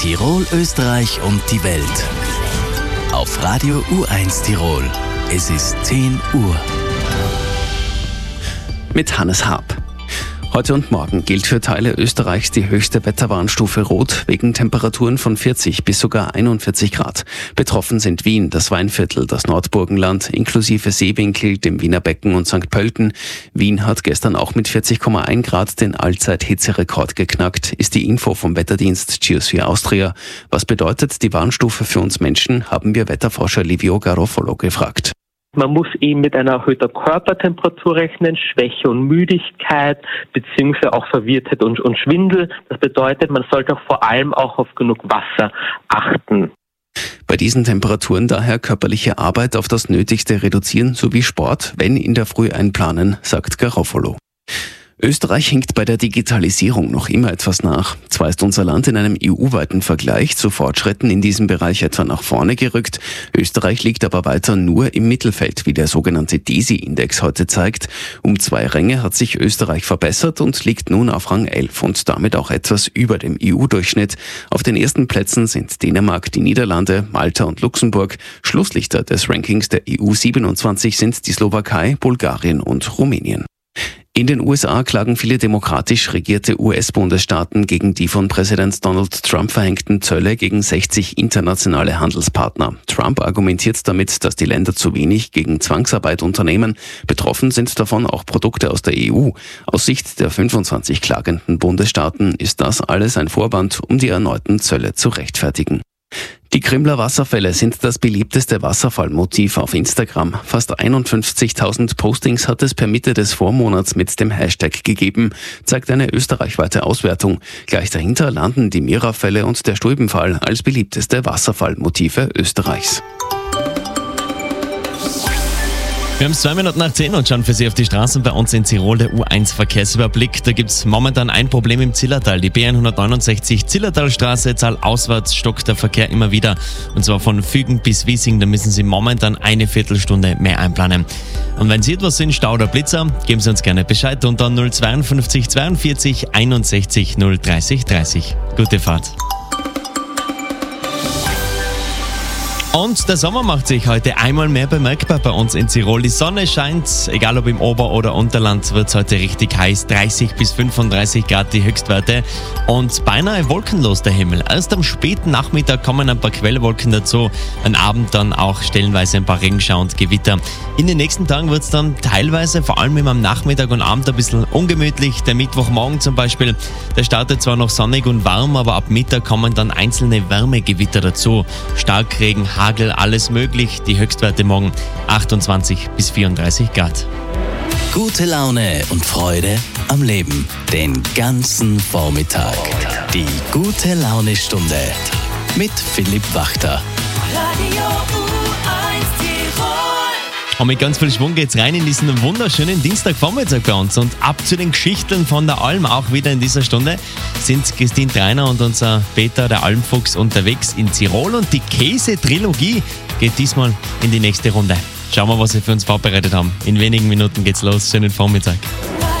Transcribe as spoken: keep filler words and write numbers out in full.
Tirol, Österreich und die Welt. Auf Radio U eins Tirol. Es ist zehn Uhr. Mit Hannes Haab. Heute und morgen gilt für Teile Österreichs die höchste Wetterwarnstufe Rot wegen Temperaturen von vierzig bis sogar einundvierzig Grad. Betroffen sind Wien, das Weinviertel, das Nordburgenland, inklusive Seewinkel, dem Wiener Becken und Sankt Pölten. Wien hat gestern auch mit vierzig Komma eins Grad den Allzeit-Hitzerekord geknackt, ist die Info vom Wetterdienst Geosphere Austria. Was bedeutet die Warnstufe für uns Menschen, haben wir Wetterforscher Livio Garofalo gefragt. Man muss eben mit einer erhöhter Körpertemperatur rechnen, Schwäche und Müdigkeit, beziehungsweise auch Verwirrtheit und, und Schwindel. Das bedeutet, man sollte auch vor allem auch auf genug Wasser achten. Bei diesen Temperaturen daher körperliche Arbeit auf das Nötigste reduzieren sowie Sport, wenn in der Früh einplanen, sagt Garofalo. Österreich hinkt bei der Digitalisierung noch immer etwas nach. Zwar ist unser Land in einem E U-weiten Vergleich zu Fortschritten in diesem Bereich etwa nach vorne gerückt. Österreich liegt aber weiter nur im Mittelfeld, wie der sogenannte DESI-Index heute zeigt. Um zwei Ränge hat sich Österreich verbessert und liegt nun auf Rang elf und damit auch etwas über dem E U-Durchschnitt. Auf den ersten Plätzen sind Dänemark, die Niederlande, Malta und Luxemburg. Schlusslichter des Rankings der E U siebenundzwanzig sind die Slowakei, Bulgarien und Rumänien. In den U S A klagen viele demokratisch regierte U S-Bundesstaaten gegen die von Präsident Donald Trump verhängten Zölle gegen sechzig internationale Handelspartner. Trump argumentiert damit, dass die Länder zu wenig gegen Zwangsarbeit unternehmen. Betroffen sind davon auch Produkte aus der E U. Aus Sicht der fünfundzwanzig klagenden Bundesstaaten ist das alles ein Vorwand, um die erneuten Zölle zu rechtfertigen. Die Krimler Wasserfälle sind das beliebteste Wasserfallmotiv auf Instagram. Fast einundfünfzigtausend Postings hat es per Mitte des Vormonats mit dem Hashtag gegeben, zeigt eine österreichweite Auswertung. Gleich dahinter landen die Mirafälle und der Stulbenfall als beliebteste Wasserfallmotive Österreichs. Wir haben es zwei Minuten nach zehn und schauen für Sie auf die Straßen bei uns in Tirol, der U eins Verkehrsüberblick. Da gibt es momentan ein Problem im Zillertal. Die B hundertneunundsechzig Zillertalstraße, zahlauswärts stockt der Verkehr immer wieder. Und zwar von Fügen bis Wiesing, da müssen Sie momentan eine Viertelstunde mehr einplanen. Und wenn Sie etwas sind, Stau oder Blitzer, geben Sie uns gerne Bescheid unter null zweiundfünfzig zweiundvierzig einundsechzig null dreißig dreißig. Gute Fahrt. Und der Sommer macht sich heute einmal mehr bemerkbar bei uns in Tirol. Die Sonne scheint, egal ob im Ober- oder Unterland, wird es heute richtig heiß. dreißig bis fünfunddreißig Grad die Höchstwerte und beinahe wolkenlos der Himmel. Erst am späten Nachmittag kommen ein paar Quellwolken dazu. Am Abend dann auch stellenweise ein paar Regenschauer und Gewitter. In den nächsten Tagen wird es dann teilweise, vor allem am Nachmittag und Abend, ein bisschen ungemütlich. Der Mittwochmorgen zum Beispiel, der startet zwar noch sonnig und warm, aber ab Mittag kommen dann einzelne Wärmegewitter dazu. Starkregen, Hagel, alles möglich. Die Höchstwerte morgen achtundzwanzig bis vierunddreißig Grad. Gute Laune und Freude am Leben. Den ganzen Vormittag. Die gute Laune-Stunde mit Philipp Wachter. Radio U eins Tirol. Und mit ganz viel Schwung geht's rein in diesen wunderschönen Dienstagvormittag bei uns. Und ab zu den Geschichten von der Alm, auch wieder in dieser Stunde, sind Christine Treiner und unser Peter, der Almfuchs, unterwegs in Tirol. Und die Käse-Trilogie geht diesmal in die nächste Runde. Schauen wir, was sie für uns vorbereitet haben. In wenigen Minuten geht's los. Schönen Vormittag.